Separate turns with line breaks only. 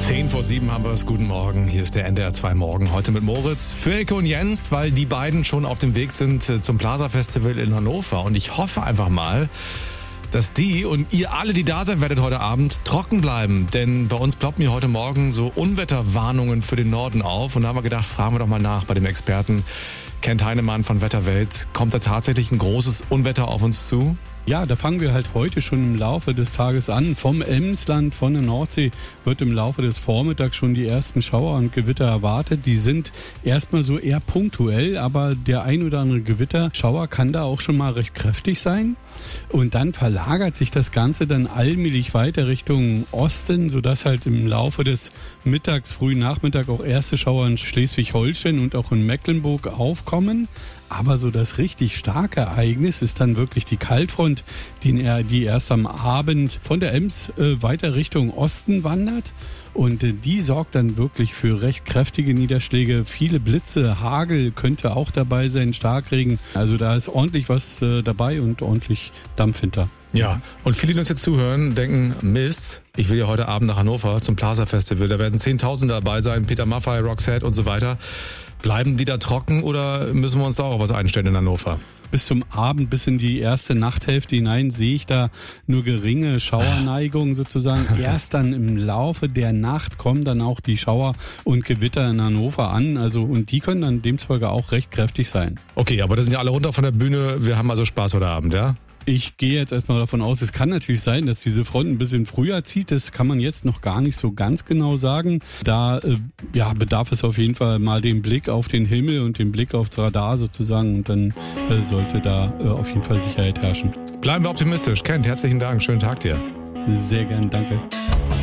10:07 haben wir es. Guten Morgen. Hier ist der NDR 2 Morgen. Heute mit Moritz, für Elke und Jens, weil die beiden schon auf dem Weg sind zum Plaza Festival in Hannover. Und ich hoffe einfach mal, dass die und ihr alle, die da sein werdet heute Abend, trocken bleiben. Denn bei uns ploppen hier heute Morgen so Unwetterwarnungen für den Norden auf. Und da haben wir gedacht, fragen wir doch mal nach bei dem Experten Kent Heinemann von Wetterwelt. Kommt da tatsächlich ein großes Unwetter auf uns zu?
Ja, da fangen wir halt heute schon im Laufe des Tages an. Vom Emsland, von der Nordsee wird im Laufe des Vormittags schon die ersten Schauer und Gewitter erwartet. Die sind erstmal so eher punktuell, aber der ein oder andere Gewitterschauer kann da auch schon mal recht kräftig sein. Und dann verlagert sich das Ganze dann allmählich weiter Richtung Osten, sodass halt im Laufe des Mittags, frühen Nachmittag auch erste Schauer in Schleswig-Holstein und auch in Mecklenburg aufkommen. Aber so das richtig starke Ereignis ist dann wirklich die Kaltfront, die erst am Abend von der Ems weiter Richtung Osten wandert. Und die sorgt dann wirklich für recht kräftige Niederschläge. Viele Blitze, Hagel könnte auch dabei sein, Starkregen. Also da ist ordentlich was dabei und ordentlich Dampf hinter.
Ja, und viele, die uns jetzt zuhören, denken, Mist, ich will ja heute Abend nach Hannover zum Plaza Festival. Da werden Zehntausende dabei sein, Peter Maffay, Roxette und so weiter. Bleiben die da trocken oder müssen wir uns da auch was einstellen in Hannover?
Bis zum Abend, bis in die erste Nachthälfte hinein sehe ich da nur geringe Schauerneigungen sozusagen. Erst dann im Laufe der Nacht kommen dann auch die Schauer und Gewitter in Hannover an. Also, und die können dann demzufolge auch recht kräftig sein.
Okay, aber da sind ja alle runter von der Bühne. Wir haben also Spaß heute Abend, ja?
Ich gehe jetzt erstmal davon aus, es kann natürlich sein, dass diese Front ein bisschen früher zieht. Das kann man jetzt noch gar nicht so ganz genau sagen. Da bedarf es auf jeden Fall mal den Blick auf den Himmel und den Blick aufs Radar sozusagen. Und dann sollte da auf jeden Fall Sicherheit herrschen.
Bleiben wir optimistisch. Kent, herzlichen Dank. Schönen Tag dir.
Sehr gern, danke.